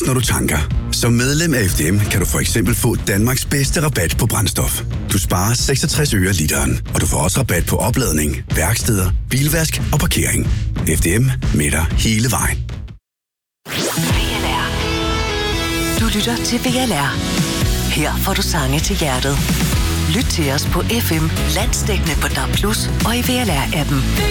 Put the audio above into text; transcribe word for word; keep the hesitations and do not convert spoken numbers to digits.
også når du tanker. Som medlem af F D M kan du for eksempel få Danmarks bedste rabat på brændstof. Du sparer seksogtres øre literen, og du får også rabat på opladning, værksteder, bilvask og parkering. F D M med dig hele vejen. V L R. Du lytter til V L R. Her får du sange til hjertet. Lyt til os på F M, landsdækkende på D A B plus, og i V L R-appen.